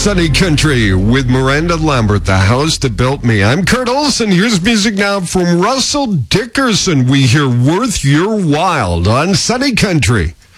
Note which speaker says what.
Speaker 1: Sunny Country with Miranda Lambert, the house that built me. I'm Kurt Olson. Here's music now from Russell Dickerson. We hear Worth Your While on Sunny Country.